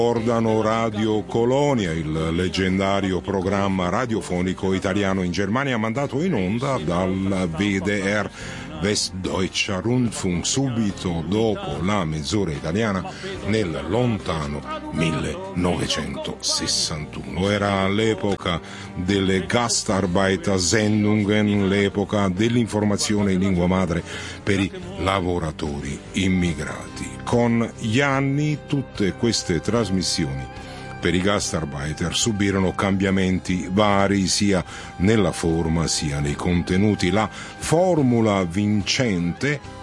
Ricordano Radio Colonia, il leggendario programma radiofonico italiano in Germania mandato in onda dal WDR Westdeutscher Rundfunk subito dopo la mezz'ora italiana nel lontano 1961. Era l'epoca delle Gastarbeiter-Sendungen, l'epoca dell'informazione in lingua madre per i lavoratori immigrati. Con gli anni tutte queste trasmissioni per i Gastarbeiter subirono cambiamenti vari sia nella forma sia nei contenuti. La formula vincente,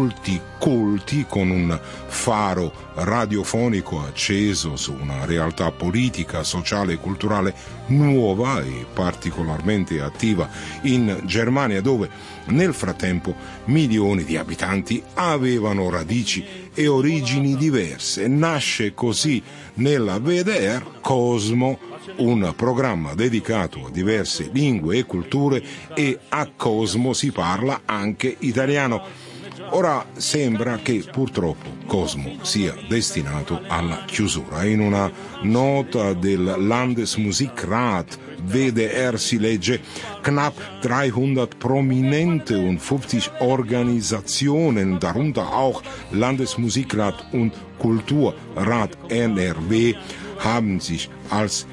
multicolti, con un faro radiofonico acceso su una realtà politica, sociale e culturale nuova e particolarmente attiva in Germania, dove nel frattempo milioni di abitanti avevano radici e origini diverse. Nasce così nella WDR Cosmo, un programma dedicato a diverse lingue e culture, e a Cosmo si parla anche italiano. Ora sembra che purtroppo Cosmo sia destinato alla chiusura. In una nota del Landesmusikrat WDR si legge: knapp 300 prominente und 50 Organisationen, darunter auch Landesmusikrat und Kulturrat NRW, haben sich als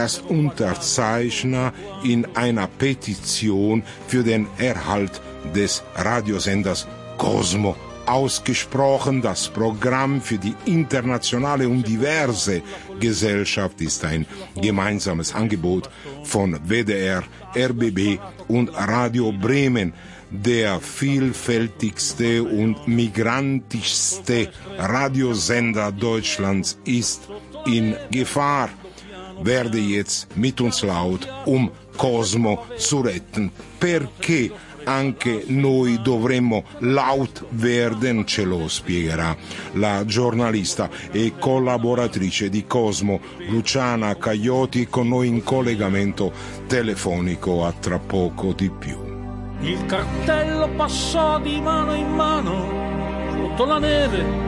Erstunterzeichner in einer Petition für den Erhalt des Radiosenders Cosmo ausgesprochen. Das Programm für die internationale und diverse Gesellschaft ist ein gemeinsames Angebot von WDR, RBB und Radio Bremen. Der vielfältigste und migrantischste Radiosender Deutschlands ist in Gefahr. Werde jetzt mit uns laut, um Cosmo zu retten. Perché anche noi dovremmo laut werden? Ce lo spiegherà la giornalista e collaboratrice di Cosmo Luciana Caiotti, con noi in collegamento telefonico. A tra poco di più. Il cartello passò di mano in mano sotto la neve